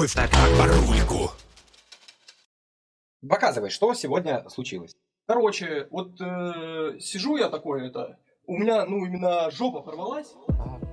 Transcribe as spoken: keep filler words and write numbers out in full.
такой в парульку. Показывай, что сегодня случилось. Короче, вот э, сижу я такой, это, у меня, ну, именно жопа порвалась. Ага.